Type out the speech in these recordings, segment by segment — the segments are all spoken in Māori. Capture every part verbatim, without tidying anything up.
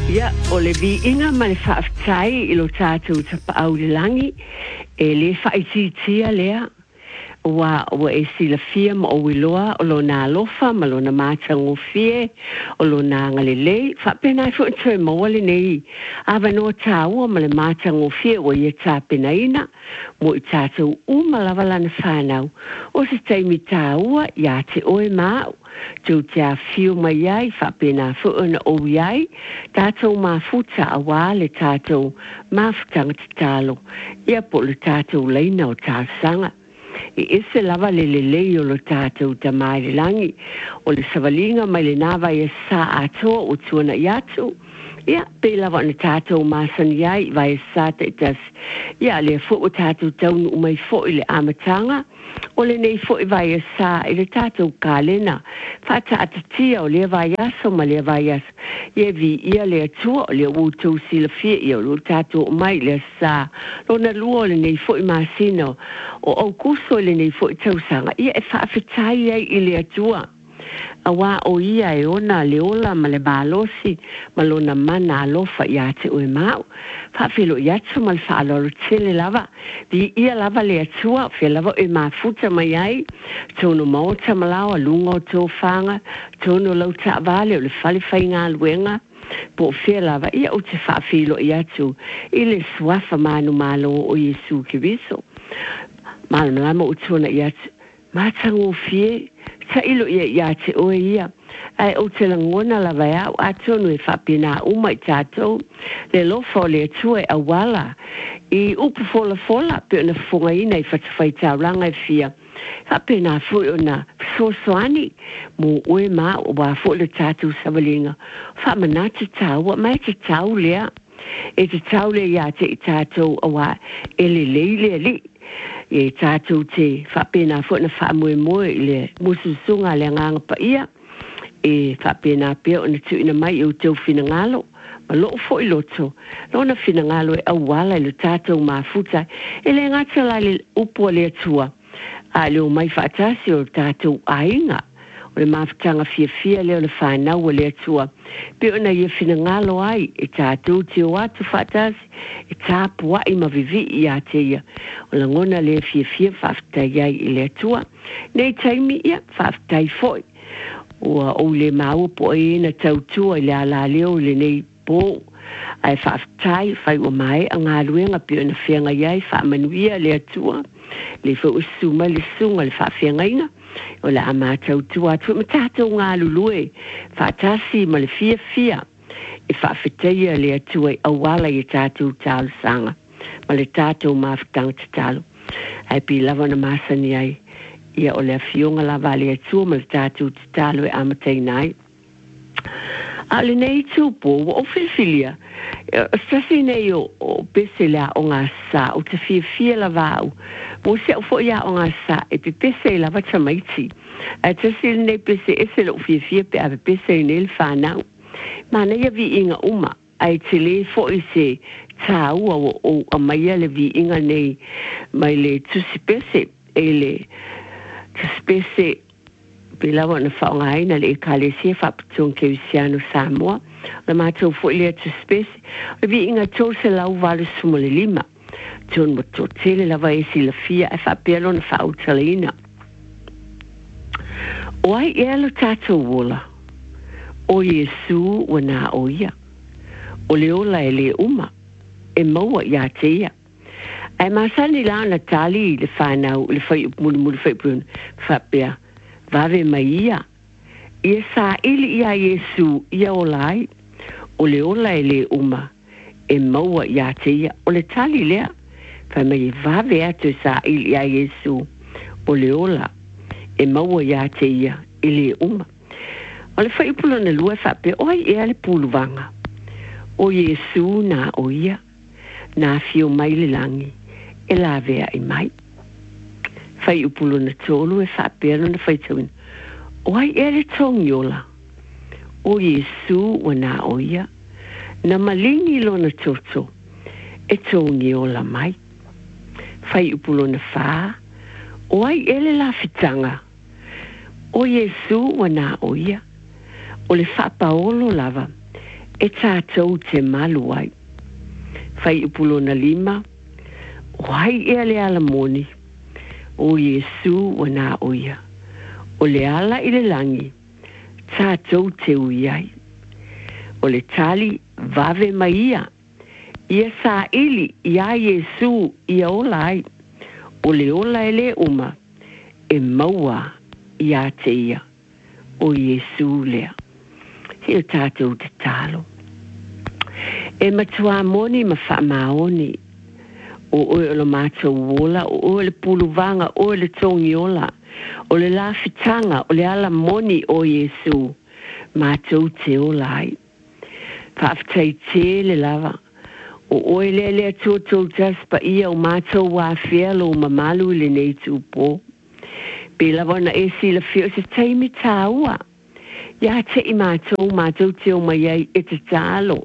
Ia, o le vi inga ma le whaaftai ilo tātou tapa au le langi, e le whaititia lea, wa wa e sila fia ma o wiloa, o lo nā lofa, ma lo na mātango fie, o lo nā ngalelei, whapena i fu tue mawale nei, awa no tāua ma le mātango fie, o ia tāpena ina, mo i tātou umalawa lana whanau, o se taimi tāua, ia te oe māu, tau te a whiu mai ai, whapena whuana o iai, tātou mā futa a wāle tātou mā futanga te tālo, ia po le tātou leina o tāsanga. I ese lava le le lei o lo tātou ta mai le langi, o le savalinga mai le nāwa e sā atoa o tuana i atu, ia, pe lava na tātou māsani ai, vai e sā te tas, ia, le fo o tātou taunu umai fo i le amatanga, o le nei fo i vai e sā i le tātou kālena, whata atatia o le vai aso ma le vai aso, ia vi ia le atua o le utou sila fia ia o le tātou mai le sā, lo na lua o le nei fo i māsino, o au kuso le nei fo i tausanga, ia e whaafetai ai i le atua, awa o ia e ona le ola ma le balosi ma lona mana alofa ia te ue mau whawhelo i atu ma le whaaloro tele lava di ia lava le atua whe lava e mafuta mai ai tono maota malawa lunga o tō whanga tono lau ta vale o le whale whainga luenga po whe lava ia o te whawhelo i atu i le swafa manu malo o Yesu Kiriso malamalama o tona i atu matango fie sa ilo ia ia te oe ia ai o te langona la vai au atonu e whapina uma i tātou le lofa o le atue a wala i upu fola fola pe ona fonga ina i whatawhai tauranga e fia whapina fui ona sosoani mo oe ma o wa fo le tātou savalinga whamana te tāua mai te tāu lea e te tāu lea ia te i tātou awa ele leile li e tātou te whapena fwna whamue moe i le mususunga le nganga pa ia e whapena pia o na tuina mai o tau whinangalo ma loo fo i loto lona whinangalo e awala i le tātou mafuta e le ngatala le upua le atua a leo mai whaatasi o tātou ainga o le mafutanga fia fia leo le whanau o le atua pe ona ia whinangalo ai e tātou te o atu whaatasi e tāpua i mavivi i a te ia o la ngona le fia fia whaftai ai i le atua nei taimi ia whaftai foi o o le mau po e na tautua i le ala leo le nei po ai whaftai whai o mai a ngā ruenga pe ona whianga iai whamanuia le atua le whau suma le sunga le whawhianga inga o la ama tautua atu ma tātou ngā lulue whaatasi ma le fia fia e whaafeteia le atua i awala i tātou tālu sanga ma le tātou mawhitanga te tālu ai pi lava na masani ai ia o le awhionga lava le atua ma le tātou te tālu e amatei nai a le nei tūpo o whiwhilia stasi nei o pese lea o ngā sa o te fia fia lava au mo se o fo ia o ngā sa e pe pese lava tamaiti a stasi nei pese ese lo fia fia pe a pe pese nei le whanau ma nei a vi inga uma ai te le fo i se tā ua o, o a maia le vi inga nei mai le tusi pese e le tusi pese pe lawa na whaonga aina le e kale se whapitong ke Wisiano Samoa na mātou fo i le tusi pese le vi inga tō se lau wale sumo le lima tōn mo tō tele lava e si la fia e whapealo na whautala ina o ai e alo tātou wola o Yesu wana o ia o le ola e le uma e maua ia te ia ai masani la na tali le whanau le whai mulu mulu whai pun whapea vave mai ia ia sa ili ia Yesu ia o lai o le ola e le uma e maua ia te ia o le tali lea whai mai vave atu sa ili ia Yesu o le ola e maua ia te ia i le uma o le whai pulo na lua whape oi e ale puluwanga o Yesu na o ia na fio mai le langi e la vea i mai whai upulo na tolu e whape alo na whai tawin oi e ale tongiola o Yesu wa na o ia na malingi lo na toto e tongiola mai whai upulo na wha oi ele la fitanga o Yesu wa na o ia o le whapaolo lava e tātou te malu ai. Whai upulo na lima, o hai ea le ala moni, o Yesu o nā oia. O le ala i le langi, tātou te ui ai. O le tali vave maia, ia sa ili ia Yesu ia ola ai. O le ola e le uma, e maua ia te ia. O Yesu lea. Heo tātou te talo. E matua moni ma wha maoni. O oe o le mātou wola, o oe le puluvanga, o le tongi ola. O le lafitanga, o le ala moni o Yesu. Mātou te ola ai. Whaafitai te le lava. O oe le le tōtou jaspa ia o mātou wā whialo o mamalu le nei tūpō. Pe lava na e si la whio se teimi tāua. Ia te i mātou, mātou te o mai ai e te tālo.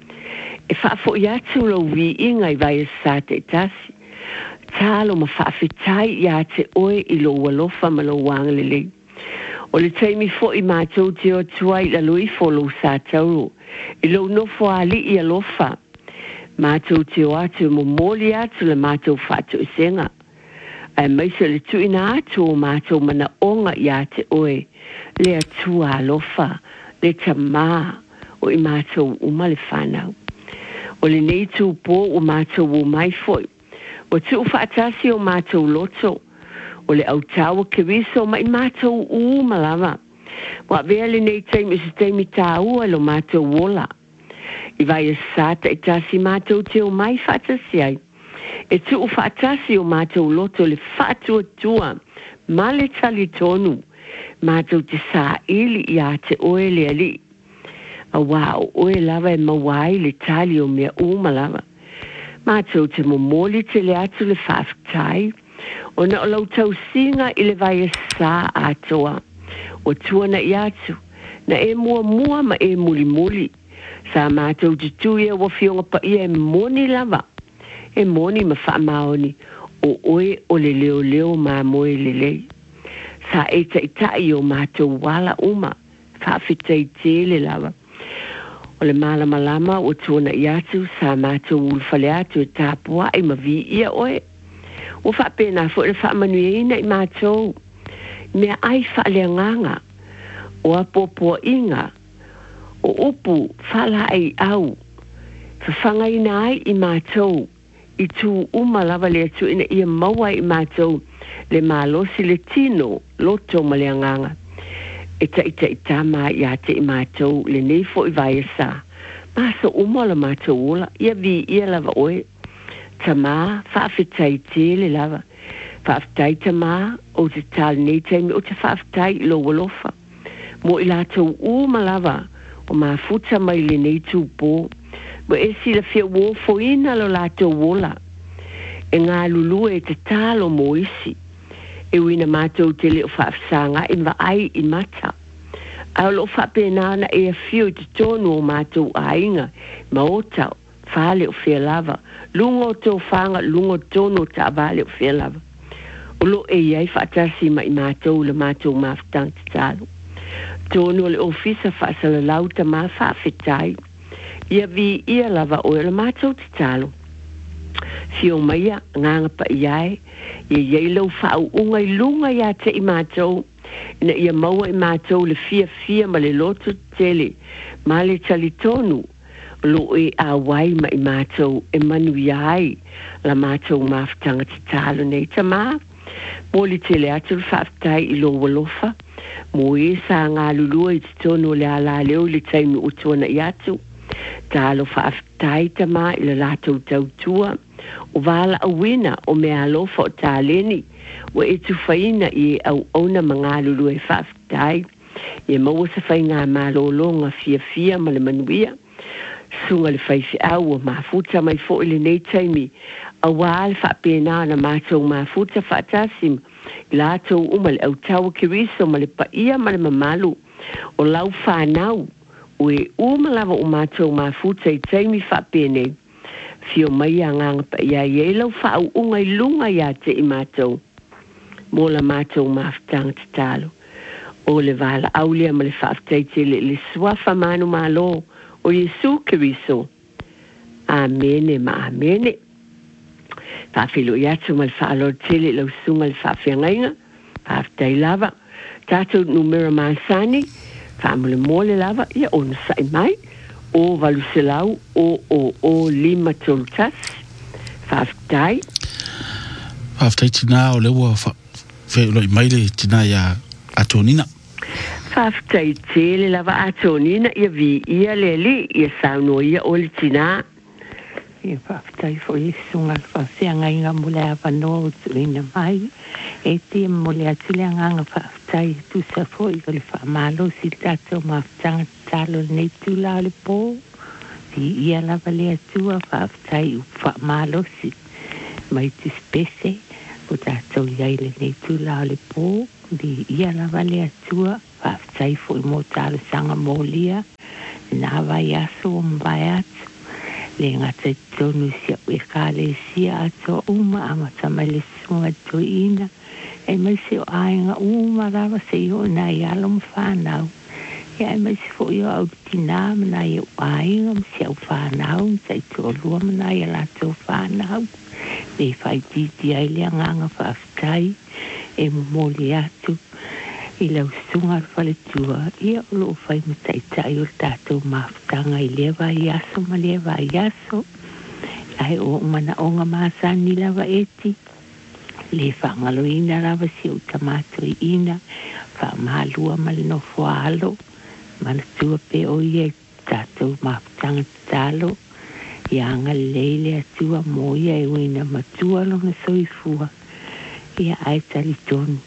E whaafo i atu lau vi inga i vai sa te tasi. Tālo ma whaafitai ia te oe i lo walofa ma lo wanga lele. O le teimi fo i mātou te o tuai la lui fo lo sa tauro. I lo nofo ali i alofa. Mātou te o atu mo moli atu le mātou whātou i senga. Ai maise le tuina atu o mātou mana onga i a te oe. Le atua alofa, le tamā o i mātou umale whanau. O le nei tūpō o mātou o mai foi. O tu whaatasi o mātou loto. O le au tawa kewiso mai mātou u malama. Wa vea le nei teimi se teimi tāua lo mātou wola. I vai e sata e tasi mātou te o mai whaatasi ai. E tu whaatasi o mātou loto le whaatua tua. Ma le tali tonu. Mātou te sā ili i a te oe le ali. A wao, oe lava e mawai le tali o mea uma lava. Mātou te momoli te le atu le whaafitai. O na o lau tau singa i le vai e sā atoa. O tua na i atu. Na e mua mua ma e muli muli. Sa mātou te tuia wa fionga pa ia e moni lava. E moni ma wha maoni. O oe o le leo leo ma moe le lei. Sa e ta itai o mātou wala uma. Whaafitai te le lava. O le malama lama o tuana i atu, sa mātou ulfale atu e tāpua i ma vi ia oe. O whaapena fo e whaamanueina i mātou. Mea ai whaaleanganga. O apopua inga. O upu whala ai au. Whawhangaina ai i mātou. I tū uma lava le atu ina ia maua i mātou. Le malosi le tino loto maleanganga. E ta ita ita ma i ate i mātou le neifo i vai sa. Māsa uma la mātou ola. Ia vi ia lava oe. Ta mā, whaafitai te le lava. Whaafitai ta mā, o te tāle nei taimi, o te whaafitai lo walofa. Mo i lātou uma lava, o mā futa mai le nei tūpō. Mo e si la fia wofo ina lo lātou ola. E ngā lulu e te tālo mo isi. E wina mātou te leo whaafsanga i ma ai i mata. Au lo whaapenana e a fio te tonu o mātou a inga, ma o tau, whaale o whea lava. Lungo tō whanga, lungo tono ta avale o whea lava. O lo e iai whaatasi ma i mātou le mātou mawhtang te talo. Tono le ofisa whaasala lauta ma whaafetai. Ia vi ia lava o le mātou te talo. Fio maia, nganga pa iai, ia iai lau whau unga i lunga ia te i mātou, ina ia maua i mātou le fia fia ma le loto tele, ma le tali tonu, lo e a wai ma i mātou e manu iai, la mātou mawhtanga te talo nei ta mā, mo li tele atu le whaftai i lo walofa, mo e sa ngā lulua i te tonu le ala leo le taimi utuana i atu, talo whaftai ta mā i le lātou tautua, o wala a wina o mea alofa o tāleni o e tuwhaina i au ona mga lulu e whaftai i maua sa whai ngā mālolonga fia fia ma le manuia sunga le whaifi au o mafuta mai fo i le nei taimi a wāle whapena na mātou mafuta whaatasim i lātou uma le au tawa kiriso ma le paia ma le mamalu o lau whanau o e uma lava o mātou mafuta i taimi whapenei fio mai a nganga pa ia i lau whau unga i lunga ia te i mātou. Mō la mātou mawhtang te talo. O le wala aulia ma le whaaftei te le, le swafa manu malo o Yesu Keriso. Amene ma amene. Whawhilo i atu mal whaalor tele lau sunga le whawhiangainga. Whawhtai lava. Tātou numera maasani. Whaamule mole lava. Ia ona sai mai. O valuselau. O o o lima toltas. Whawhtai. Whawhtai tina o lewa whaelo i maile tina ia atonina. Whawhtai tele lava atonina. Ia vi ia leli. Ia sauno ia ole tina. Ia whawhtai fo i sunga whawhianga inga mole a wanoa o tuina mai. E tia mole a tule anganga whawhtai tu sa fo i kali whamalo si tato mawhtanga talo nei tula le po. Ti ia lava le atua whawhtai u whamalo si mai tu spese. O tato iaile nei tula le po. Ti ia lava le atua whawhtai fo i mo talo sanga molia. Nā vai aso o mbai atu. Le ngata tonu sia e kale sia ato uma amata mai le sunga toina e mai se o ainga uma rava se o na i alom whanau e ai mai se fo i o au tina mana i o ainga se au whanau se to lua mana i alato whanau le whai titi ai le anganga whaftai e mumoli atu i lau sunga whale tua ia o lo whai matai tai o tātou mawhtanga i lewa i aso ma lewa i aso ai o mana onga maasani lawa eti le whangalo ina rawa si o tamato i ina wha mahalua ma le no whaalo mana tua pe o ia tātou mawhtanga talo i anga leile atua mo ia e wina matua lo na soifua ia ai tali tonu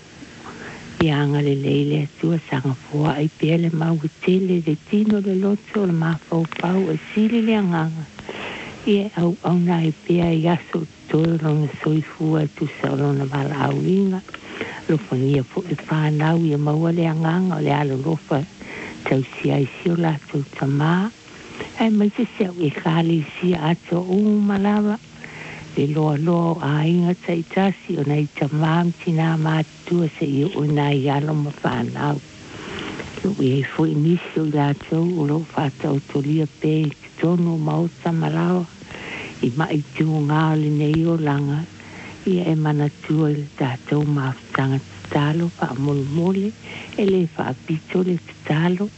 Ianga le leile atua sanga fua ai pia le mau tele le tino le loto le mafau pau e sili le anganga. Ie au au na e pia i aso toi ronga soifua tu sa rona mala au inga. Lofangia fu e whanau i maua le anganga o le alo lofa tau si ai si o lato tamā. Ai mai se se au e kali si ato o malawa. Le loa loa a inga tai tasi o nei tamam tina mātua se i o nei alo ma whanau. Lo e fui nisi o lātou o lo whatau tolia pē ki tono mauta malawa. I mai tu ngā le nei o langa. I e mana tua le tātou mawhtanga talo wha mole mole e le wha pito le talo.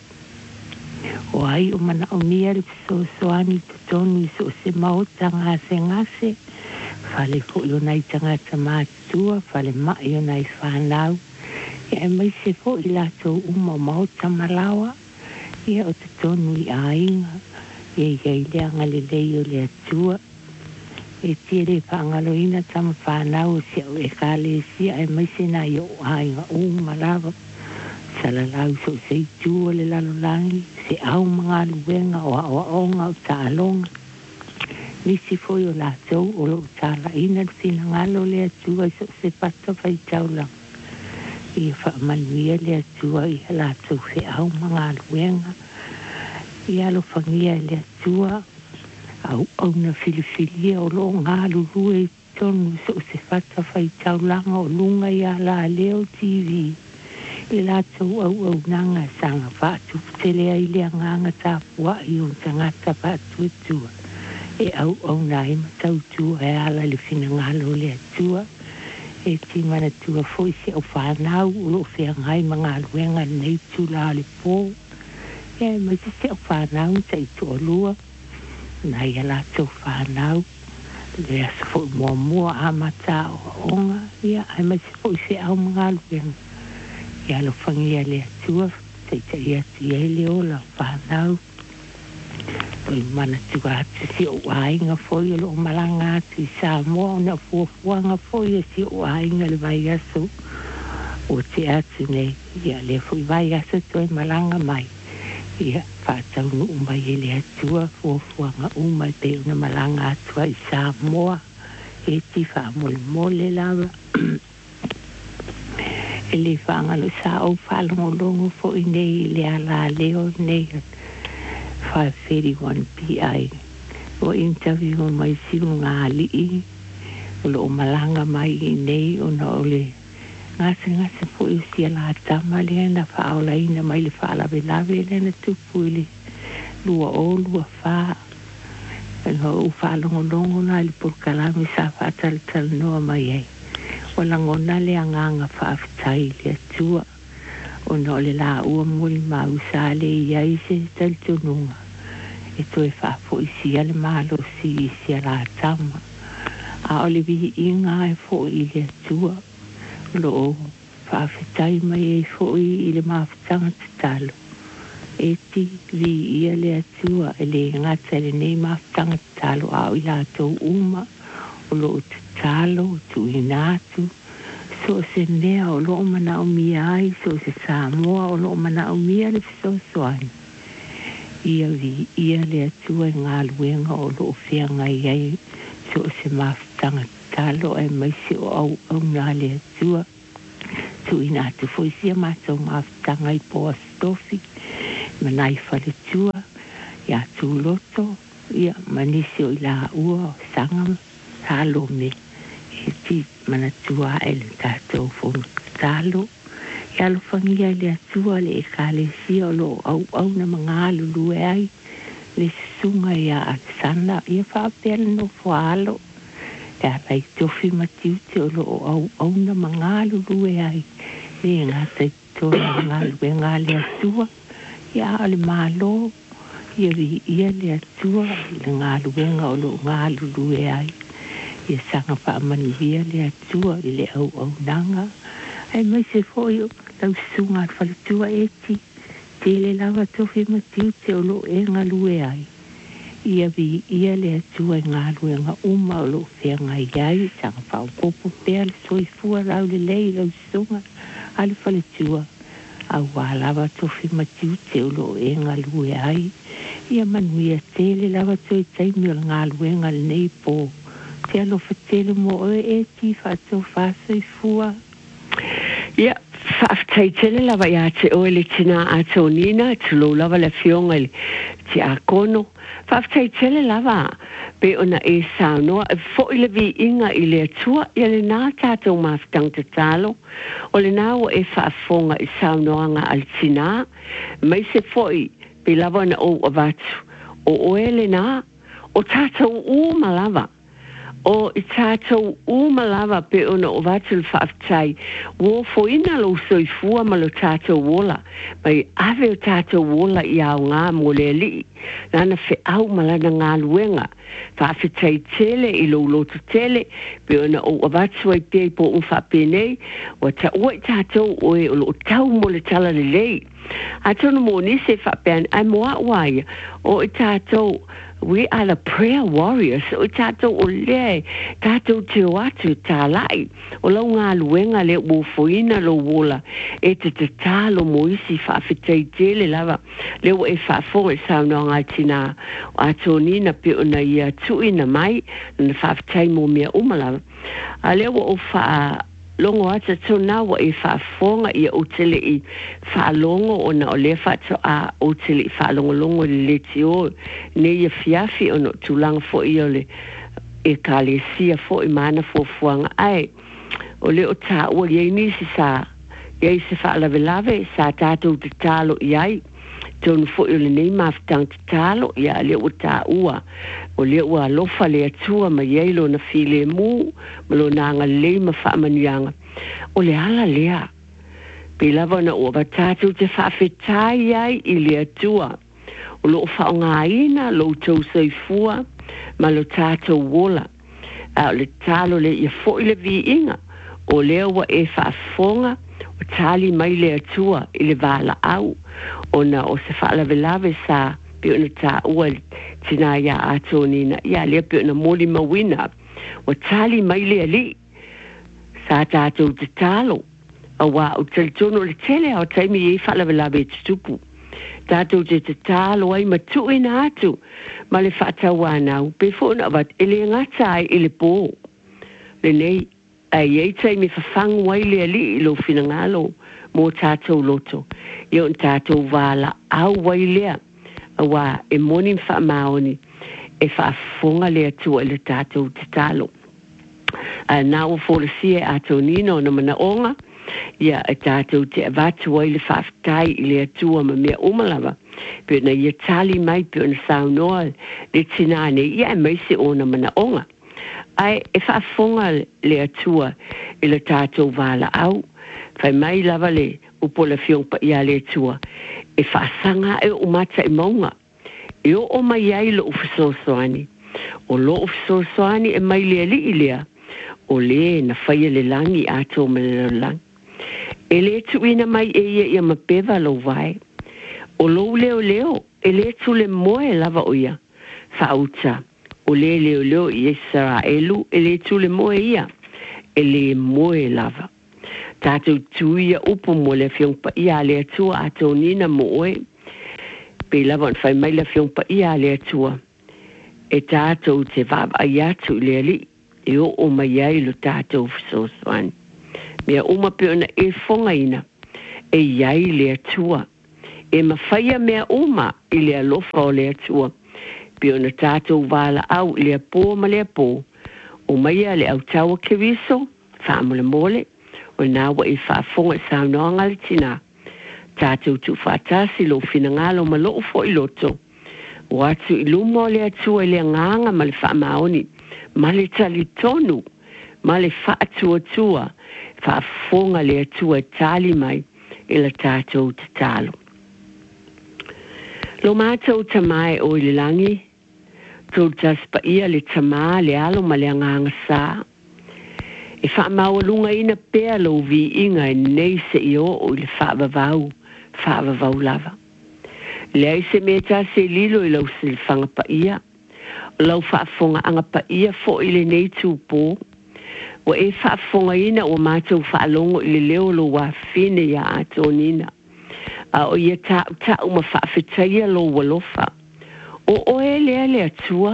O ai o mana o nia le so soani tu tonu i so se mauta ngase ngase. Fale fo yo nai tangata mātua, fale mai yo nai whanau. Ia e mai se fo i lato uma mauta malawa. Ia o te tonu i ainga. Ia ia i leanga le leo le atua. E tia le whangalo ina tama whanau si au e kale si e mai se na i o ainga uma malawa. Salalau so se i tua le lalolangi. Se au mga luenga o a onga o ta alonga. Nisi foi o lātou o lo tāla ina fina ngalo le atua i so se pata whai taulang. I wha manuia le atua i lātou se au mga luenga. I alo whangia le atua au au na filifilia o lo ngā lulue i tonu so se pata whai taulanga o lunga i ala leo T V. I lātou au au nanga sanga whātu tele ai le nganga tāpua i o tangata whātu atua. E au au nai matau tua e ala le fina ngalo le atua. E ti mana tua foi se au whanau ulo whea ngai mga luenga nei tula le pō. E mai se se au whanau sa i tua lua. Nai ala tau whanau. Le asa foi mua mua a mata o onga. Ia ai mai se foi se au mga luenga. Ia lo whangia le atua. Se i ta ia ti e le ola whanau. Oi mana tua atu si o ainga foi lo malanga atu sa mo na fuafuanga foi si o ainga le vai aso o te atu nei ia le foi vai aso toi malanga mai ia whatau no umai ele atua fuafuanga umai pe una malanga atu i sa moa e ti wha mole mole lava e le whangalo sa o whalongolongo foi nei le ala leo nei five thirty-one P I o interview mai siu ngā li'i o lo malanga mai i nei o na ole ngase ngase po i si ala tama le na whaola ina mai le whaala ve lawe le na tupu ili lua o lua fa no u fa longo longo na li por kalami sa fa tal tal no mai ai wala ngona le anga fa aftai le tua o no le la u muli ma usale ia se tal tununga e to e fa fo isi ale malo si si ala tama a ole vi inga e fo i le tua lo fa aftai mai e fo i le ma aftanga talo e ti vi ia le tua e le ngata le nei ma aftanga talo a o ila to uma o lo talo tu inatu so se nea o lo mana o mia ai so se Samoa o lo mana o mia le so soani ia vi ia le atua ngā luenga o lo whianga iai so se maftanga talo e maisi o au au ngā le atua tu inatu foisia mato maftanga i poa stofi manai fale tua ia tu loto ia manisi o ila ua o sangam talo me ti mana tua ele tato fo talo ya lo fangia le tua le kale si lo au au na mangalo lu ai le sunga ya sana ia fa pel no falo ya pai to fi matiu te lo au au na mangalo lu ai le ngate to ngalo ngale tua ya le malo ia vi ia le tua le ngalo ngalo ngalo lu ai ia sanga pa mani via le atua i le au au nanga ai mai se foi tau sunga fale tua eti te le lava tofi matiu te o lo e ngalue ai ia vi ia le atua ngā luenga uma o lo whianga iai sanga pa o popo pea le soifua rau le lei lau sunga ale fale tua au wa lava tofi matiu te o lo e ngalue ai ia manuia te le lava toi taimi o ngā luenga le nei po te alo fatele mo e e ti fato faso i fua. Ia, whaftai tele lava ia te oe le tina a tonina, te lo lava le fionga le te a kono. Whaftai tele lava, pe ona e saunoa, e fo i le vi inga i le atua, ia le nā tātou maftang te talo, o le nā o e whaafonga i saunoa nga al tina, mai se fo i pe lava na o avatu, o oe le nā, o tātou u malava, o i tātou umalava pe ona o vatul whaaftai wo fo ina lo soifua ma lo tātou wola mai ave o tātou wola i au ngā mo le li nana fe au malana ngā luenga whaafetai tele i lo loto tele pe ona o vatu ai pe po un whaapenei wa ta oi tātou oe o lo tau mo le tala le lei a tono mo ni se whaapen ai moa wai o i tātou we are the prayer warriors. O tātou o lea, tātou te o atu tā lai. O lau ngā luenga le wofoina lo wola. E te te tālo mo isi whaafetai tele lava. Leo e whaafonga sauna ngā tina a tōnina pe ona ia tuina mai. Na whaafetai mo mea umalava. A leo o wha longo ata tōna wa e whaafonga i o tele i whaalongo o na o le whaato a o tele i whaalongo longo le le te o ne ia fiafi o no tūlanga fo i o le e ka le sia fo i mana fo fuanga ai o le o tā ua i nisi sa iei se whaalave lave sa tātou te tālo i ai tonu fo i o le nei mawhtang te tālo i a le o tā ua o le ua lofa le atua ma yeilo na file mu ma lo nanga le ma whaamanianga o le ala lea pe lava na o batatu te whaafetai ai i le atua o lo whaongaina lo tau saifua ma lo tātou wola a le talo le ia fo i le vi inga o le ua e whaafonga o tali mai le atua i le vala au o na o se whaalave lave sa pe ona tā ua tina ia a tōnina ia lea pe ona moli mawina o tali mai lea li sa tātou te talo a wā o talitono le tele o taimi e whalawe lawe te tupu tātou te te talo ai matuina atu ma le whaatawana pe fōna abat e le ngata ai e le pō le nei ai ei taimi whawhangu ai lea li i lo finangalo mō tātou loto i on tātou wala au wai lea wa e moni fa maoni e fa fonga le atua le tātou te talo a na o folisia a tonino na mana onga ia e tātou te avatu ai le whaafitai i le atua ma mea umalawa. Pio na ia tali mai pio na saunoa le tinane ia e maise ona mana onga. Ai e whaafonga le atua i le tātou wala au. Whai mai lava le upola fiong pa ia le atua. E whaasanga e umata i maunga. E o o mai ai lo ufisosoani. O lo ufisosoani e mai lea li i lea. O le na whaia le langi ato me le langi. E le tuina mai e ia ia mapewa lo vai. O lo leo leo, e le tu le moe lava o ia. Whauta. O le leo leo i e Saraelu, e le tu le moe ia. E le moe lava. Tātou tuia upo mo le fiong pa ia le atua ato nina mo oe. Pe lava on whai mai le fiong pa ia le atua. E tātou te vava ai atu le ali. E o o mai ai lo tātou fisosoani. Mea uma peona e fonga ina. E iai le atua. E mawhaia mea uma i le alofa o le atua. Peona tātou wala au le apo ma le apo. O maia le au taua ke viso. Whaamole mole. O nāwa i whaafonga sa noanga le tina. Tātou tu whaatasi lo finangalo ma loo fo i loto. O atu i lumo le atua i le nganga ma le whaamaoni. Ma le tali tonu. Ma le whaatua tua. Whaafonga le atua tali mai i la tātou te talo. Lo mātou tamai o i le langi. Tau taspa ia le tamā le alo ma le anganga sā. E whaamaualunga ina pēa lo vi inga e nei se i o o i le whaavavau. Whaavavau lava. Le aise me ta se lilo i lau se le whanga pa ia. Lau whaafonga anga pa ia fo i le nei tūpō. O e whaafonga ina o mātou whaalongo i le leo lo wa whine ia ato nina. A o ia ta ta uma whaafetaia lo walofa. O o e lea le atua.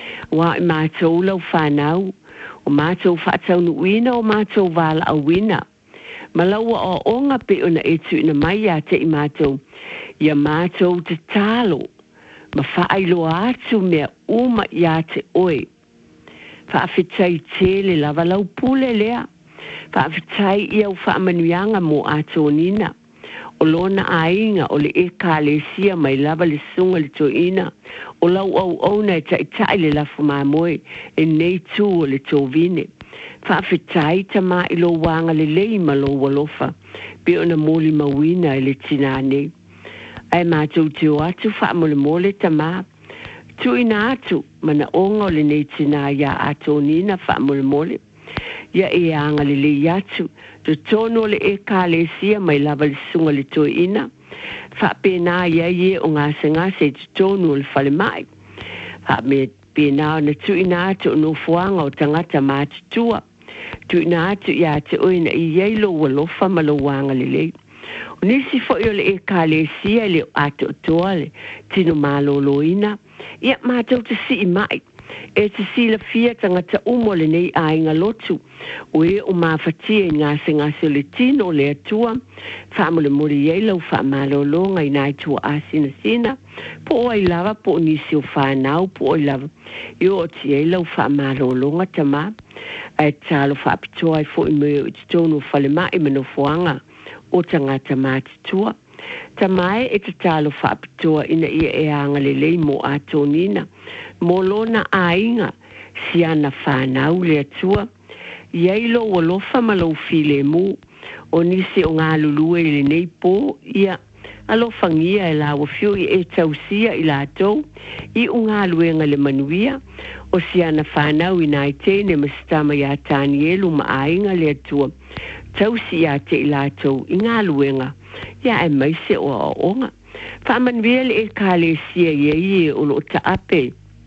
Wa i mātou lau whanau. O mātou whaatau nuina o mātou wala a wina. Malaua o onga pe ona e tu ina mai a te i mātou. Ia mātou te talo. Ma whaailo atu mea uma ia te oe. Whaafetai tele lava lau pule lea. Whaafetai iau whaamanuianga mo ato nina. O lona ainga o le e ka le sia mai lava le sunga le toina. O lau au auna e tai tai le lafu mamoe e nei tu o le tovine. Whaafetai tama i lo wanga le lei ma lo walofa. Pe ona moli mawina e le tinane. Ai mātou te o atu whaamole mole tama. Tu ina atu, mana onga o le nei tina ia ato nina whaamole mole. Ia e anga le le atu, tu tono le e ka le sia mai lava le sunga le to ina. Whaapena ia ie o ngase ngase tu tono le whale mai. Whaame pena na tu ina atu no fuanga o tangata mātu tua. Tu ina atu ia te oina i yeilo walofa malo wanga le lei. O nisi fo i o le e ka le sia le ato toa le tino maloloina. Ia mātou te si i mai. E te si la fia tangata umo le nei a inga lotu. O e o mawhatia i ngase ngase le tino le atua. Whaamole mori eilau whaamalolonga i nai tua asina sina. Po o ai lava po o nisi o whanau po o ai lava. I o ti eilau whaamalolonga tama. Ai talo whaapitoa ai fo i meo i titono whale mai mano fuanga. O tangata māti tua. Tamae e te talo whaapitoa ina ia e anga le lei mo ato nina. Mo lona ainga si ana whanau le atua. Iailo o lofa ma lau file mu. O nisi o ngā lulue i le nei pō. Ia alofangia e la wafio i e tausia i la tau. I o ngā luenga le manuia. O si ana whanau i nai tēne mastama ia tāni elu ma ainga le atua. Tausi ia te i la tau i ngā luenga. Ia e maise o a onga. Whaamanwea le e ka le sia ia ie o lo ta ape.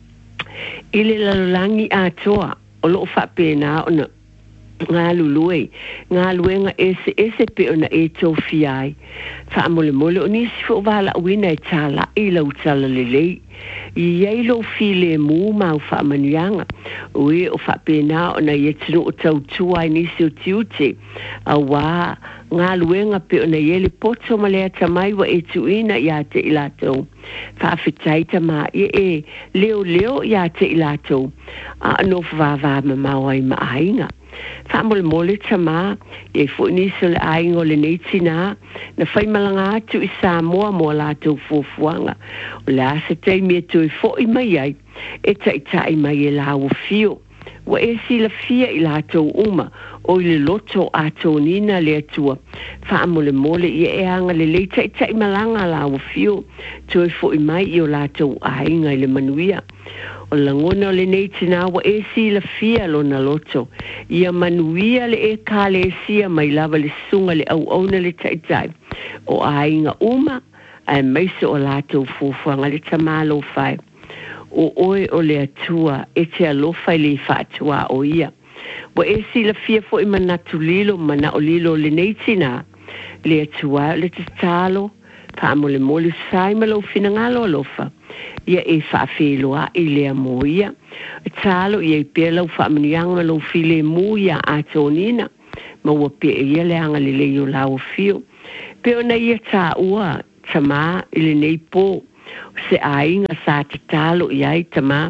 I le lalolangi a toa o lo whapena o na ngā lulue. Ngā luenga ese ese pe o na e tau fiai. Whaamole mole o nisi fo wala wina e tala i lau tala le lei. I yeilo file mu mau whaamanuanga. O e o whapena o na i e tino o tau tua i nisi o tiute. A wā ngā luenga pe o na yele poto ma lea tamai wa e tuina i a te ilatou. Whaafetai tama i e leo leo i a te ilatou. A anof vāvā ma maua i maainga. Whaamole mole tama, e fu niso le aingo le neitina, na whai malanga atu i Samoa mo la tau fuafuanga. O le asa tei mea tu e fo i mai ai, e tai tai mai e la ua fio. Wa e si la fia i la tau uma, o i le loto a tau nina le atua. Whaamole mole i e anga le le tai tai malanga la ua fio, tu e fo i mai i o la tau ainga i le manuia. O la ngona o le nei tina wa e si la fia lo na loto. Ia manuia le e ka le sia mai lava le sunga le au au na le taitai. O a inga uma, a maiso o la tau fufuanga le tamalo fai. O oe o le atua e te alofa i le fatua o ia. Wa e si la fia fo i manatu lilo mana o lilo le nei tina. Le atua le te talo, pa amo le mole sai malo finangalo alofa. Ia e whawheloa i lea moia. Talo ia i pēlau whaamanianga lo file moia a tonina. Ma ua pe ia leanga le leo lau fio. Peo na ia tā ua tama i le nei pō. Se ainga sa te talo ia i tama.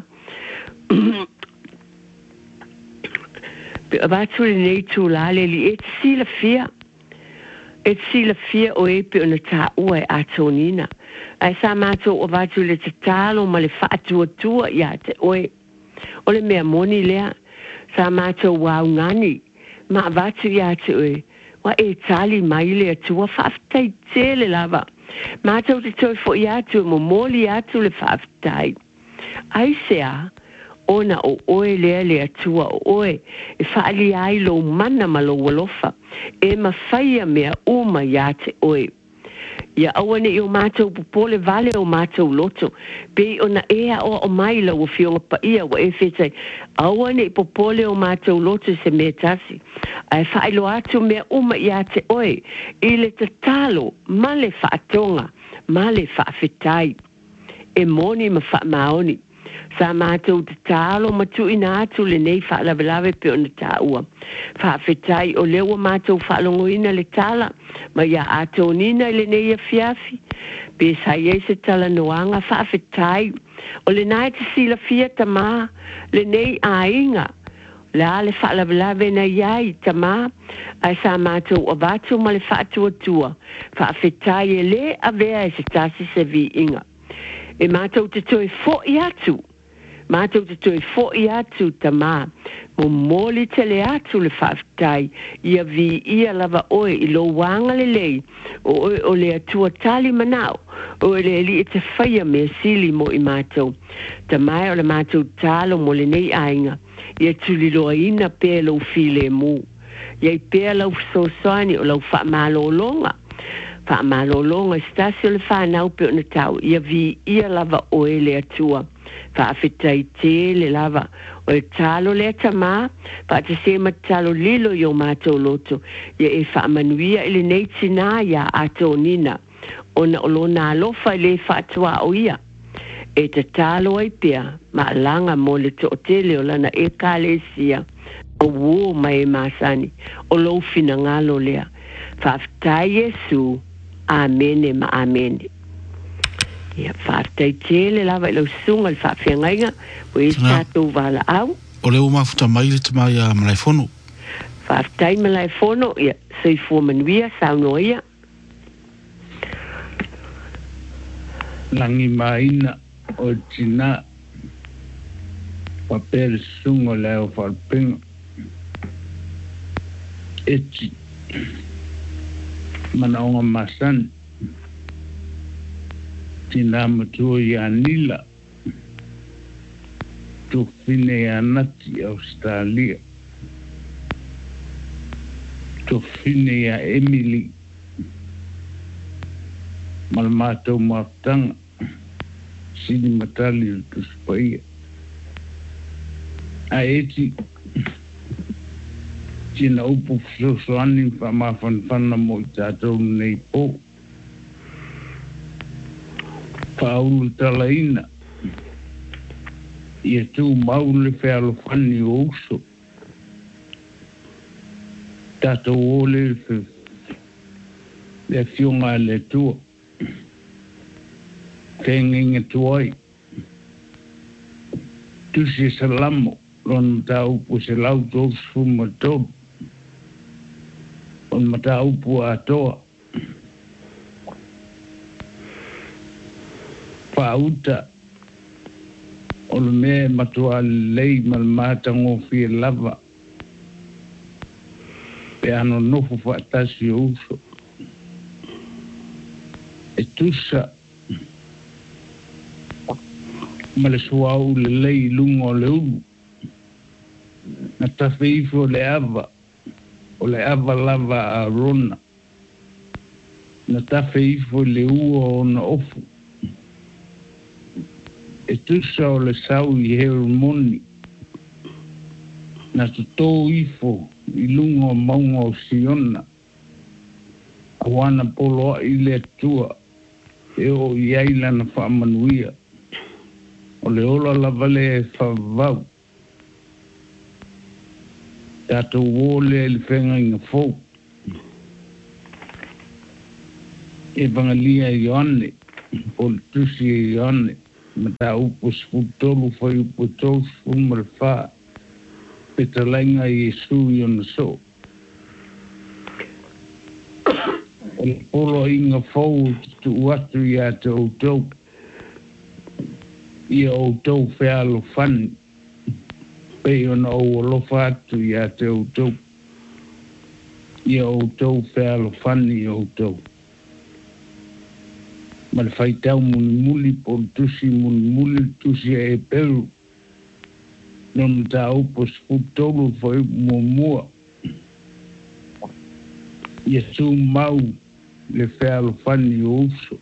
Peo vatu le nei tū lale li e sila fia. E sila fia o e peo na tā ua e a tonina. Ai sa mātou o vatu le te talo ma le whaatua tua ia te oe. O le mea moni lea, sa mātou wau ngani, ma vatu ia te oe. Wa e tali mai le atua whaafitai tele lava. Mātou te toi fo ia tu mo moli atu le whaafitai. Ai sea, ona o oe lea le atua o oe, e whaali ai lo mana ma lo walofa, e ma whaia mea uma ia te oe. Ia awane i o mātou pupole vale o mātou loto. Pei o na ea o o mai la o fionga pa ia wa e whetai. Awane i pupole o mātou loto se mea tasi. Ai whailo atu mea uma ia te oe. I le te talo, ma le whaatonga, ma le whaafetai. E moni ma wha maoni. Sa mātou te talo matu ina atu le nei whaalawe pe o na tāua. Whaafetai o lewa mātou whaalongoina le tala, ma ia atonina le nei a fiafi. Pe sa iei se tala noanga whaafetai, o le nai te sila fia tama, le nei a inga. Le ale whaalawe na iai tama, ai sa mātou o vatu ma le whaatua tua. Whaafetai e le a vea e se tasi se vi inga. E mātou te toi fo i atu. Mātou te toi fo i atu tama. Mo moli te le atu le whaftai. Ia vi ia lava oe i lo wanga le lei. O oe o le atua tali manao. O le li e te whaia mea sili mo i mātou. Tamai o le mātou talo mo le nei ainga. Ia tuli loa ina pēr lau file mu. Ia i pēr lau sosoani o lau wha malo longa. Wha malolonga stasi o le whanau pe o na tau. Ia vi ia lava oe le atua. Wha awhitai te le lava. O le talo le tama. Wha te se matalo lilo i o mātou loto. Ia e wha manuia i le nei tina ia ato nina. O na olona alofa i le whaatua o ia. E te talo ai pia. Ma langa mo le to o tele o lana e ka le sia. O wuo mai e masani. O lo fina ngalo lea. Wha awhitai Yesu. Amene ma amene. Ia whaatai tele lava i lau sunga le whaawhiangainga. O e tātou wala au. O leo mafuta mai le tamai a malaifono. Whaatai malaifono. Ia seifua manuia sauno ia. Langi maina o tina. Papel sunga leo whalpinga. Eti. Manaonga masan tina matua ya nila tu fine ya nati Australia tu fine ya Emily malmato martang sini matali tu spaya aeti tina upu sosoani fa mafanfana mo i tātou nei pō. Whaulu talaina. Ia tū maule whealo whani o uso. Tātou ole le fionga le tua. Kenginga tuai. Tusi salamo. lon mataupu se lau tōsu matau, on mataupu atoa. Whauta, o le mea matua lei malmata ngōwhia lava, pe ano nofu whaatasi o uso. E tusa, ma le suau le lei lungo le ulu, na tawhiifo le ava, o le ava lava a rona, na tawhiifo le ua o na ofu. E tusa o le sau i heromoni, na tutou ifo i lungo maunga o siona, a wana poloa i le atua, e o i aila na whaamanuia, o le ola lava le whavau, tato wole le whenga inga fau, e vangalia i ane, o le tusi i ane, mata upo sputolu fai upo tos umar fa petalenga Yesu yon so o polo inga fau tu watu ya te outou ia outou fealo fan pe ona o lofa tu ya te outou ia outou fealo fan ia outou ma le faitau muli muli po tusi muli muli tusi e peru non ta upo sputolu foi momua Yesu mau le fealo fani uso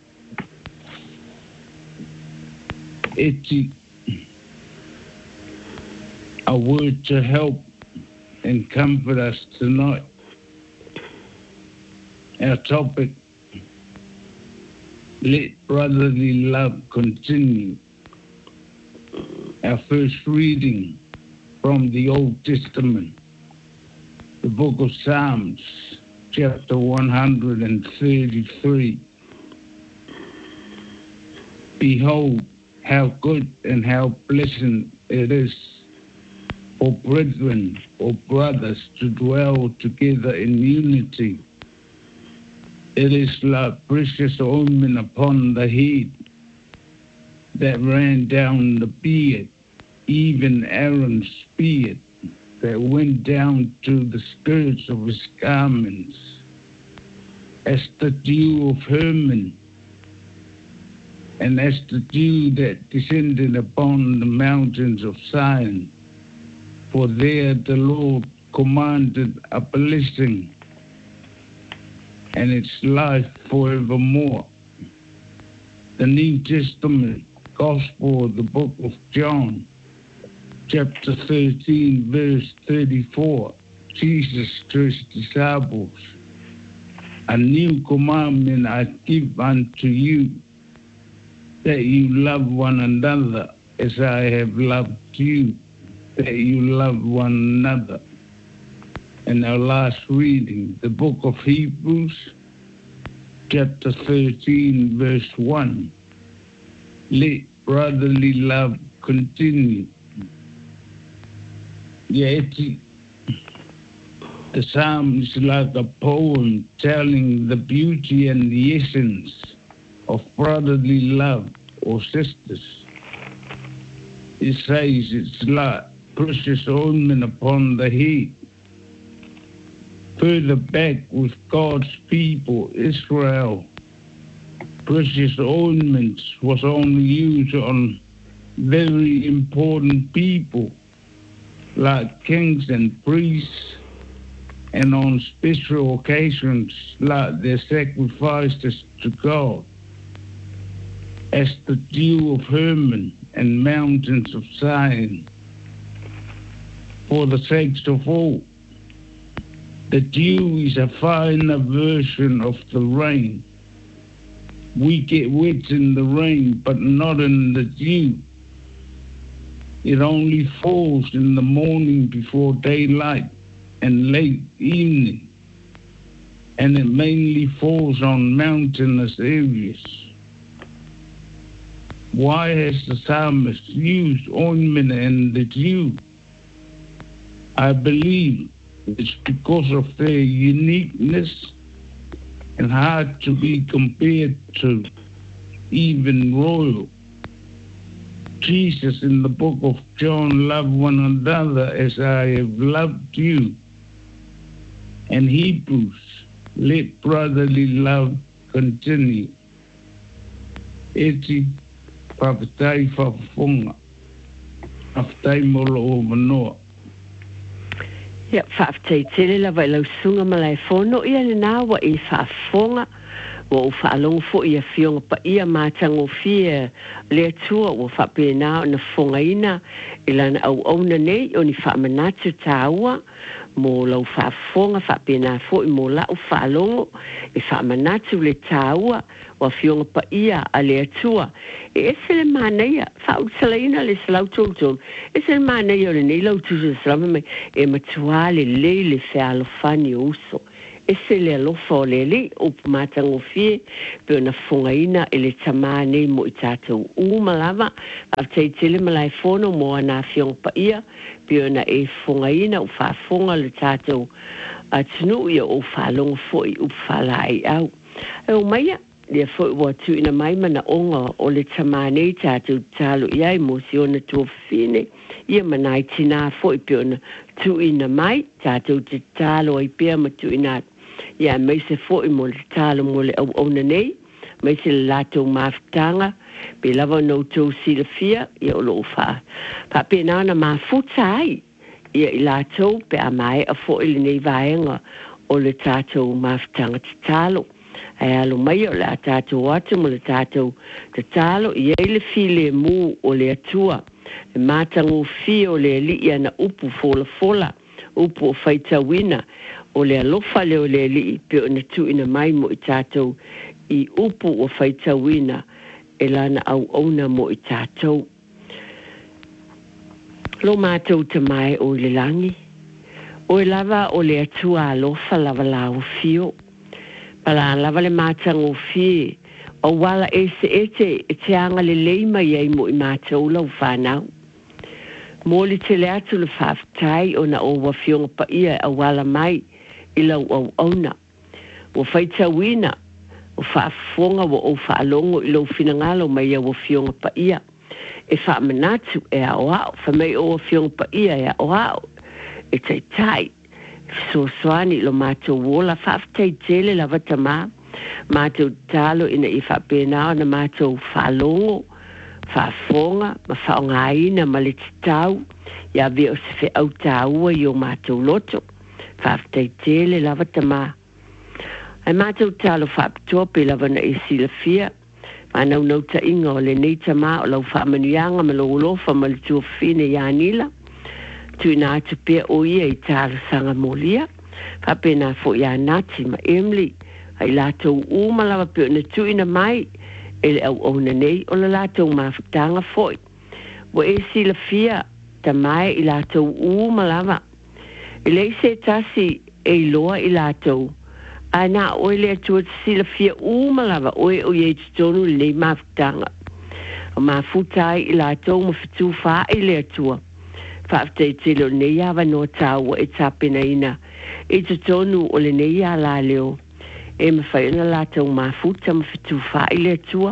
eti a word to help and comfort us tonight. Our topic, let brotherly love continue. Our first reading from the Old Testament, the book of Psalms, chapter one hundred thirty-three. Behold, how good and how pleasant it is for brethren or brothers to dwell together in unity. It is like precious ointment upon the head that ran down the beard, even Aaron's beard that went down to the skirts of his garments, as the dew of Hermon, and as the dew that descended upon the mountains of Zion. For there the Lord commanded a blessing, and its life forevermore. The New Testament Gospel of the book of John, chapter thirteen, verse thirty-four. Jesus to his disciples, a new commandment I give unto you, that you love one another as I have loved you, that you love one another. And our last reading, the book of Hebrews, chapter thirteen, verse one. Let brotherly love continue. Yet the psalm is like a poem telling the beauty and the essence of brotherly love or sisters. It says it's like precious ointment upon the head. Further back with God's people, Israel, precious ointments was only used on very important people like kings and priests, and on special occasions like their sacrifices to God, as the dew of Hermon and mountains of Zion, for the sakes of all. The dew is a finer version of the rain. We get wet in the rain, but not in the dew. It only falls in the morning before daylight and late evening, and it mainly falls on mountainous areas. Why has the psalmist used ointment and the dew? I believe it's because of their uniqueness and hard to be compared to, even royal. Jesus in the book of John, love one another as I have loved you. And Hebrews, let brotherly love continue. Eti papatai whafonga, papatai molo o manoa. Ia, whaafatai tele la vai lau sunga malai fono ia le nā wa i whaafonga wa o whaalongo fo ia fionga pa ia mātango fia le atua wa whapena o na fonga ina ilana au au na nei o ni whaamanatu tāua mo lau whaafonga whapena fo i mo lau whaalongo i whaamanatu le tāua wa fionga pa ia a le atua e ese le māneia whaautalaina le salau tōtō ese le māneia o le nei lau tusu salama mai e matua le le le whealofani o uso ese le alofa o le le o pumatango fie pe ona fongaina e le tamā nei mo i tātou umalava a teitele malai fono mo ana fionga pa ia pe ona e fongaina o whaafonga le tātou a tunu ia o whaalonga foi o whalai au e o maia le foi wa tu ina mai mana onga o le tamā nei tātou talo iai mo si ona tua fine ia manai tina foi pe ona tu ina mai tātou te talo ai pia ma tu ina ia mai se foi mo le talo mo le au au nei mai se lato maftanga pe lava no to silfia ia lo fa pa pe na na mafutai ia lato pe mai a foi le nei vaenga o le tato maftanga talo ai alo mai o le tato watu mo le tato talo ia le file mu o le atua e matango fi o le li ia na upu fola fola upu faita wina o le alofa le o le li pe ona tu ina mai mo i tātou i upu o faita wina e lana au auna mo i tātou. Lo mātou te mai o le langi. O e lava o le atua alofa lava lau fio. Pala lava le mātango fie o wala e se ete e te anga le leima iei mo i mātou lau whanau. Mōli te le atu le whaafitai o na o wafionga pa ia a wala mai i lau au auna. O whaita wina, o whaafonga o o whaalongo i lau finangalo mai a wafionga pa ia. E whaamanatu e a o ao, whamei o wafionga pa ia e a o ao. E tai tai, so soani lo mātou wola, whaafitai tele la watama, mātou talo ina i whaapenao na mātou whaalongo, whaafonga, ma whaongaina ma le titau, ia veo se whi au tāua i o mātou loto, whaafitai tele lava tamā. Ai mātou talo whaapitoa pe lava na e sila fia, ma nau nau ta inga o le nei tamā o lau whaamanuianga ma lo ulofa ma le tua fine ia nila, tui nā atu pia o ia i tāra sanga molia, whapena fo ia nati ma emli, ai lātou uma lava pia na tui na mai, ele au au nei o la lātou mawhitanga foi. Wa e sila fia ta mai i lātou u malava. E lei se tasi e loa i lātou. A nā oe lea tua sila fia u malava oe o ye tonu le mawhitanga. O mawhutai i lātou mawhitu wha i lea tua. Whaaftai tilo nei awa no tāua e tāpena ina. E tonu o le nei a la leo. E mawhaina lātou mawhuta mawhitu wha i lea tua.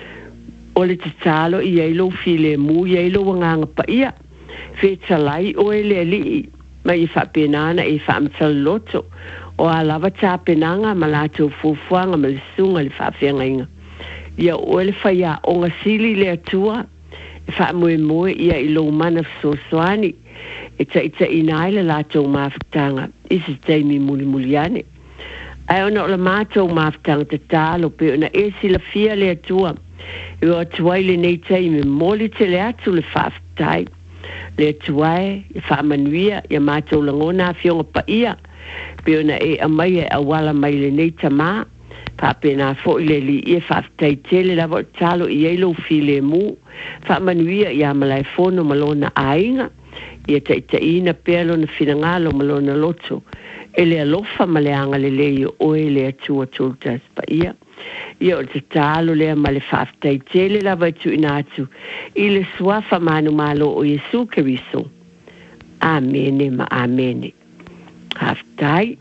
O le tatalo i eilo file mu i eilo wanganga pa ia. Fe talai o e le li ma i whapenana e whaamtal loto. O a lava tāpenanga ma lātou fufuanga ma le sunga le whawhianga inga. Ia o le whaia o ngā sili le atua. E whaamue moe ia i lo mana fsosoani. E ta ita inaile lātou mawhitanga. Isi teimi muli muliane. Ai ona o la mātou mawhitanga tatalo pe ona e sila fia le atua. E o atuai le nei teimi moli te le atu le whaafitai. Le atuai, e whaamanuia, ia mātou langona fionga pa ia. Pe ona e amai e awala mai le nei tamā. Whaapena fo i le li i e whaafitai tele lava o talo i eilo file mu. Whaamanuia ia malai fono malona ainga. Ia taitaina pelo na finangalo malona loto. E le alofa maleanga le leio o e le atua toltas pa ia. Ia o te talo lea ma le whaafitai tele lava tu inatu. I le suafa manu malo o Yesu Keriso. Amene ma amene. Haftai.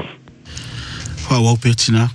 Fa wau petina.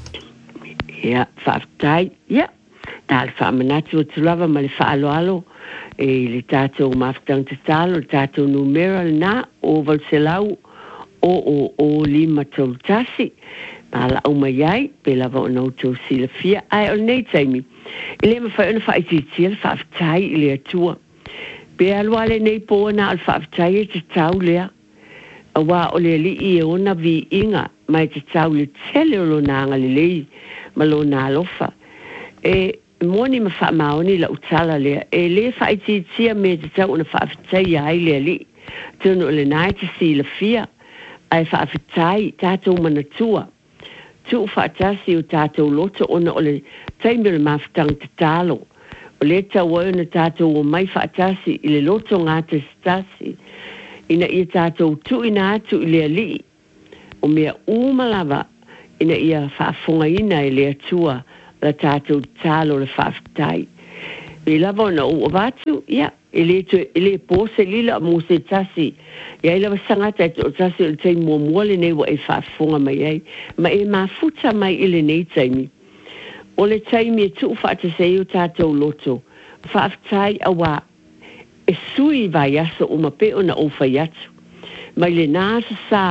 Ya, haftai. Ya. Tal fa manatu o tulava ma le fa alo alo. E le tātou maftang te talo, le tātou numera na o valselau o o o lima tolu tasi. Ala o mai ai, pe lava o nau tau sila fia. Ai o nei taimi. Ile ma whai ona whai titi ala whaafitai i le atua. Pe alwa le nei po na al whaafitai e te tau lea. A wā o le li i e ona vi inga mai te tau le tele o lo nanga le lei ma lo nā lofa. E moni ma wha maoni la utala lea. E le whai titi me te tau ona whaafitai ai lea li. Tunu le nai te sila fia. Ai whaafitai tātou manatua. Tu whaatasi o tātou loto ona o le taimere mawhitang te talo. O le tau na tātou o mai whaatasi i le loto ngā te stasi. Ina ia tātou tu ina atu i le ali. O mea umalawa ina ia whaafonga ina i le atua la tātou talo le whaafitai. I lava ona o watu, ia, ele tu ele pose lila mo se tasi. Ya ila sangata o tasi o te mo mo le nei wa e fa fonga mai ai. Ma e ma futa mai ile nei taimi. O le taimi tu fa te se o tatou loto. Fa aftai awa e sui vai aso o mape ona o fa yatu. Mai le nasa sa.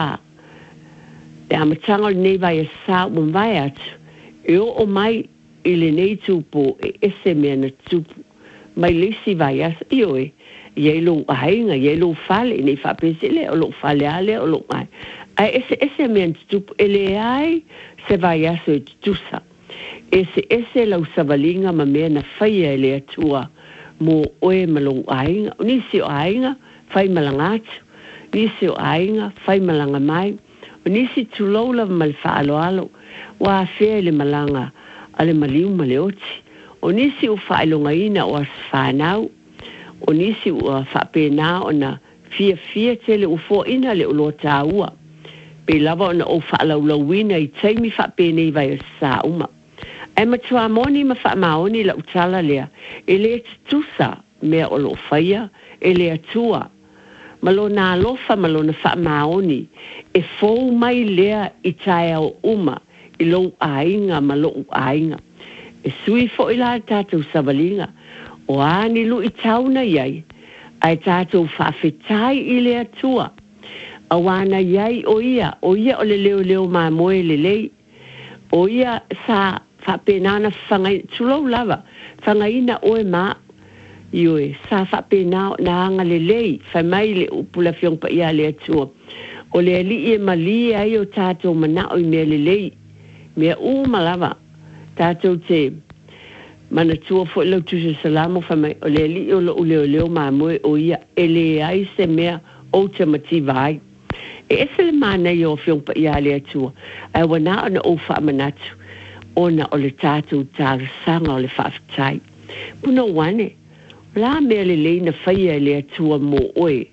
E amatanga nei vai sa o vai atu. E o o mai ile nei tupo e ese mea na tupo. Mai lisi vai as io e ye lo ainga ye lo fale nei fa pesele o lo fale ale o lo mai ai ese ese men tupo ele ai se vai as tusa ese ese lo savalinga ma me na fai ele atua mo oe malo ainga nisi o ainga fai malangat nisi o ainga fai malanga mai nisi tulola mal fa alo alo wa fele malanga ale maliu maleoti o nisi u whaelonga ina o aswhanau, o nisi u whapena o na fia fia tele u fo ina le ulo tāua. Pe lava o na o whaalaulawina i teimi whapena i vai a sa uma. E matua moni ma whaamaoni la utala lea, e lea tusa mea o lo whaia, e lea tua. Malo nā lofa malo na whaamaoni, e fōu mai lea i tae o uma, i lo ainga malo u ainga. E sui fo ila tātou savalinga. O ani lu i tauna iai. Ai tātou whawhetai i le atua. A wana iai o ia. O ia o le leo leo mā moe le lei. O ia sa whapenana whangai. Tulau lava. Whangaina oe mā. Ioe. Sa whapenao na anga le lei. Whamai le upula whiongpa ia le atua. O le ali e mali ai o tātou manao i mea le lei. Mea u malava. Tātou te mana tua fo lau tu se salamo whamai o le li o lo leo leo mā moe o ia e le ai se mea o te mati vai. E ese le mana i o whiongpa ia le atua. Ai wana ona o whaamanatu ona o le tātou tārasanga o le whaafitai. Puna wane, la mea le leina whaia le atua mo oe.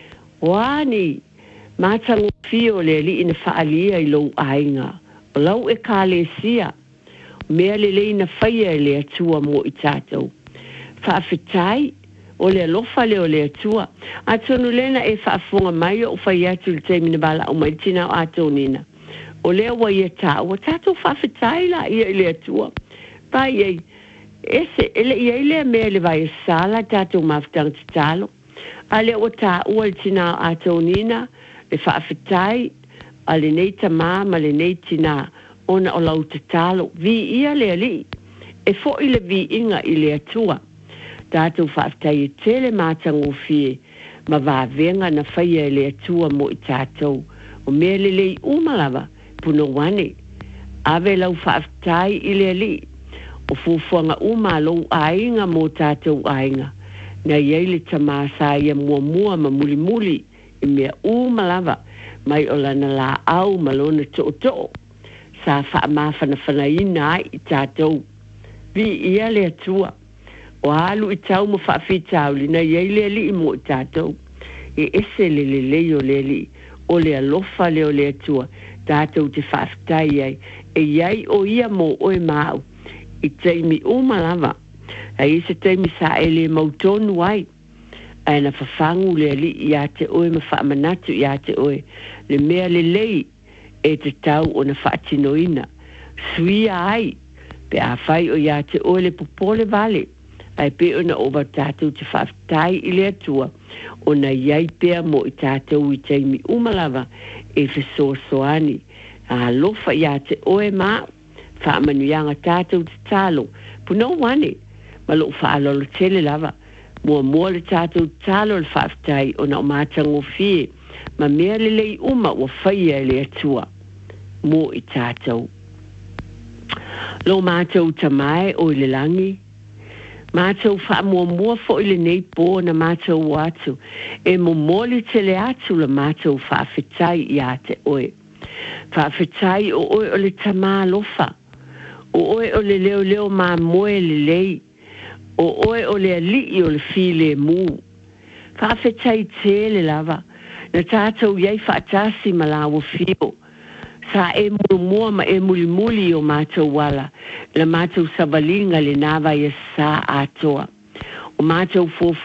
Wani, mātango fio le li ina whaalia i lau ainga. O lau e kā le sia. Mea le leina whaia le atua mo i tātou. Whaafitai, o le alofa le o le atua. A tonu lena e whaafonga mai o whai atu le teimina bala o mai tina o atou nina. O le awa ia tā, o tātou whaafitai la ia le atua. Pai ei, ese, ele ia ile mea le vai sala tātou mawhitang te talo. A le o tā ua le tina o atou nina, le whaafitai, a le nei tamā ma le nei tina ona o lau te talo, vi ia le ali, e fo i le vi inga i le atua. Tātou whaafitai e tele mātango fie, ma vā venga na whaia le atua mo i tātou. O mea le lei umalawa, puno wane. Ave lau whaafitai i le ali, o fufuanga uma lau ainga mo tātou ainga. Na iei le tamasa ia mua mua ma muli muli, i mea umalawa, mai o lana la au malona to to. Sa wha mawhana whana ina i tātou. Vi ia le atua. O alu i tau mo whaafitau li na iei le li i mo i tātou. E ese le le le o le li. O le alofa le o le atua. Tātou te whaafitai ai. E iei o ia mo oe mau. I teimi o malawa. A ise teimi sa e le mautonu ai. ai na fafangu le ali ia te oe ma whaamanatu ia te oe le mea le lei e te tau o na whaatinoina suia ai pe a whai o ia te oe le popole vale ai pe o na oba tātou te whaafitai i le atua o na iai pea mo i tātou i teimi umalava e fesoasoani a lofa ia te oe ma whaamanuianga tātou te talo puno wane ma lo whaalolo tele lava mua mua le tātou talo le whaafitai o na o mātango fie ma mea le lei uma wa whaia le atua mo i tātou lo mātou tamae o le langi mātou wha mua mua fo i le nei pō na mātou watu e mo moli te le atu la mātou whaafetai i a te oe whaafetai o oe o le tamā lofa o oe o le leo leo mā moe le lei o oe o le alii o le file mu whaafetai te le lava na tātou iei whaatasi ma lawa fio sa e mulu mua ma e muli muli o mātou wala la mātou savalinga le nawa i sa atoa o mātou fofu